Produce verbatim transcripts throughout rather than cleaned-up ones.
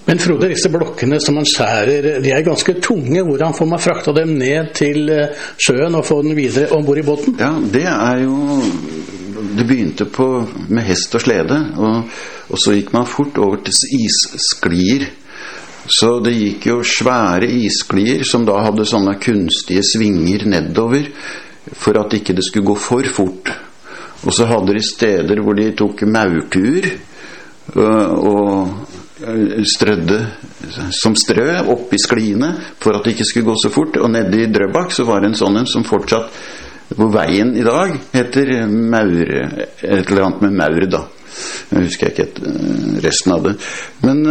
Men Frode, disse blokkene som man skjærer, de er ganske tunge. Hvordan får man frakta dem ned til sjøen og få den videre ombord i båten? Ja, det er jo... Det begynte på, med hest og slede, og, og så gikk man fort over til issklier. Så det gikk jo svære isklier som da hadde sånne kunstige svinger nedover, for at ikke det skulle gå for fort. Og så hadde de steder hvor de tok maurtur, og, og strødde som strø opp i skliene for at det ikke skulle gå så fort. Og nede i Drøbak så var det en sånn en som fortsatt, hvor veien i dag heter Maur, et eller annet med Maur da. Jeg husker ikke resten av det. Men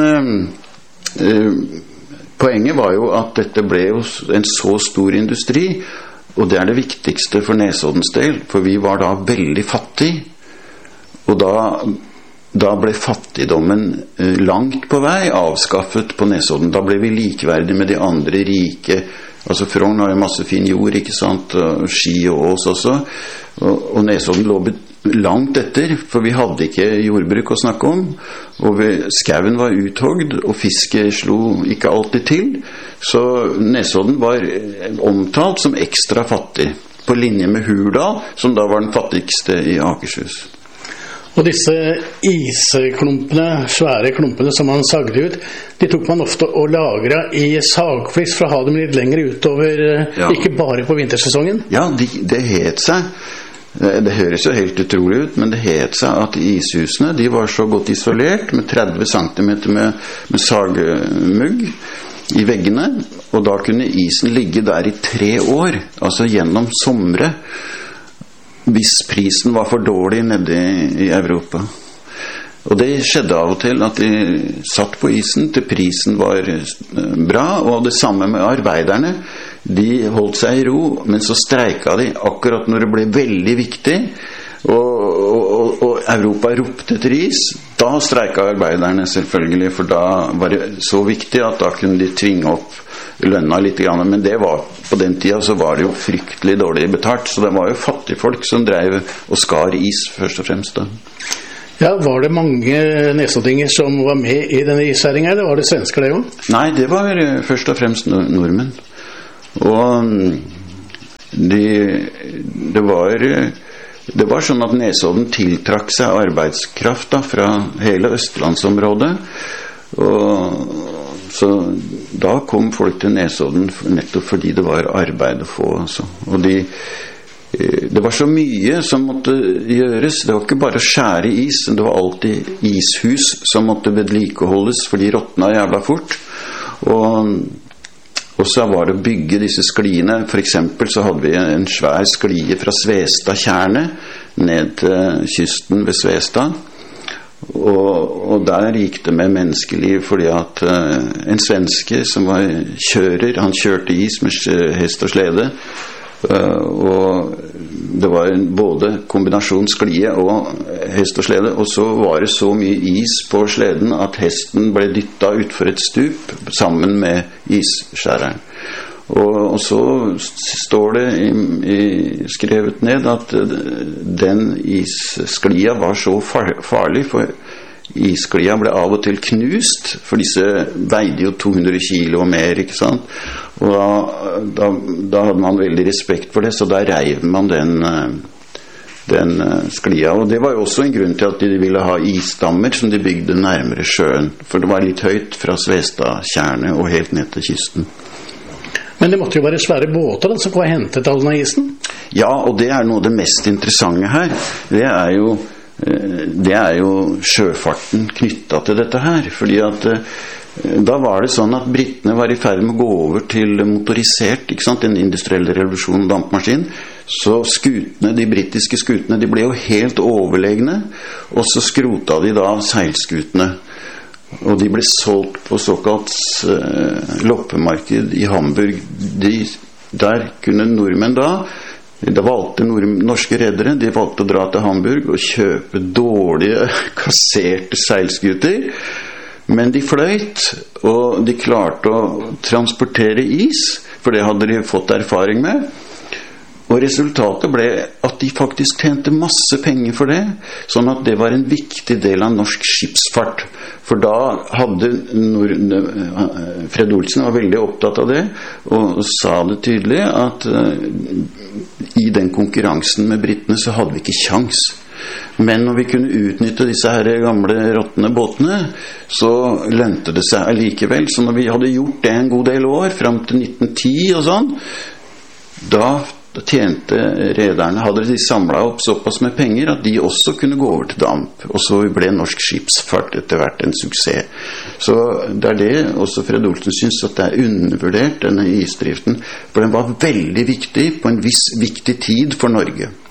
øh, poenget var jo at dette ble jo en så stor industri, og det er det viktigste for Nesoddens del, for vi var da veldig fattige, og da Da ble fattigdommen langt på vei avskaffet på Nesodden. Da ble vi likeverdige med de andre rike. Altså Frogn har jo masse fin jord, ikke sant? Og Ski og Ås også. Og, og Nesodden lå langt etter, for vi hadde ikke jordbruk å snakke om. Og vi, skauen var uthogd, og fisket slo ikke alltid til. Så Nesodden var omtalt som ekstra fattig, på linje med Hurdal, som da var den fattigste i Akershus. Og disse isklumpene, svære klumpene som man sagde ut, de tok man ofte og lagret i sagflis for å ha dem litt lenger utover, ja. Ikke bare på vintersesongen. Ja, de, det het seg, det høres jo helt utrolig ut, men det het seg at ishusene, de var så godt isolert med tretti centimeter med, med sagmugg i veggene, og da kunne isen ligge der i tre år, altså gjennom somre, hvis prisen var for dårlig nede i Europa. Og det skjedde av og til at de satt på isen til prisen var bra, og det samme med arbeiderne. De holdt seg i ro, men så streika de akkurat når det ble veldig viktig, og, og, og Europa ropte etter is. Da streika arbeiderne selvfølgelig, for da var det så viktig at da kunne de tvinge opp lønna litt grann, men det var, på den tida så var det jo fryktelig dårlig betalt, så det var jo fattigfolk som drev og skar is først og fremst da. Ja, var det mange nesoddinger som var med i denne isskjæringen, eller var det svensker det jo? Nei, det var først og fremst nordmenn. Og de, det var det var sånn at Nesodden tiltrakk seg arbeidskraft da, fra hele østlandsområdet, og så da kom folk til Nesodden nettopp fordi det var arbeid å få, altså. Og de, det var så mye som måtte gjøres. Det var ikke bare å skjære is, det var alltid ishus som måtte vedlikeholdes, for de råtna jævla fort. Og, og så var det å bygge disse skliene. For eksempel så hadde vi en svær sklie fra Svestad-tjernet ned til kysten ved Svestad. Og, og der gikk det med menneskeliv, fordi at uh, en svenske som var kjører, han kjørte is med hest og slede, uh, og det var en, både kombinasjon sklie og hest og slede, og så var det så mye is på sleden at hesten ble dyttet utfor et stup sammen med isskjæreren. Og, og så står det i, i, skrevet ned at den issklia var så far, farlig, for isklia ble av og til knust, for disse veide jo to hundre kilo og mer, ikke sant? Og da, da, da hadde man veldig respekt for det, så da reiv man den, den sklia. Og det var jo også en grunn til at de ville ha isdammer som de bygde nærmere sjøen, for det var litt høyt fra Svestad-tjernet og helt ned til kysten. Men det måtte jo være svære båter da, som var hentet all denne isen? Ja, og det er noe av det mest interessante her. Det er jo, det er jo sjøfarten knyttet til dette her. Fordi at da var det sånn at brittene var i ferd med å gå over til motorisert, ikke sant, den industrielle revolusjonen, dampmaskin. Så skutene, de brittiske skutene, de ble jo helt overlegne, og så skrota de da seilskutene. Og de ble solgt på såkalt uh, loppemarked i Hamburg. De, der kunne nordmenn da, da valgte nord, norske reddere, de valgte å dra til Hamburg og kjøpe dårlige, kasserte seilskuter. Men de fløyt, og de klarte å transportere is, for det hadde de fått erfaring med. Og resultatet ble at de faktisk tjente masse penger for det, sånn at det var en viktig del av norsk skipsfart. For da hadde Nord, Fred Olsen var veldig opptatt av det, og sa det tydelig at uh, i den konkurransen med brittene så hadde vi ikke sjans. Men når vi kunne utnytte disse her gamle råttende båtene, så lønte det seg allikevel. Så når vi hadde gjort det en god del år, frem til nitten ti og sånn, da tjente rederne, hadde de samlet opp såpass med penger at de også kunne gå over til damp, og så ble norsk skipsfart etter hvert en suksess. Så det er det også Fred Olsen synes at det er undervurdert, denne isdriften, for den var veldig viktig på en viss viktig tid for Norge.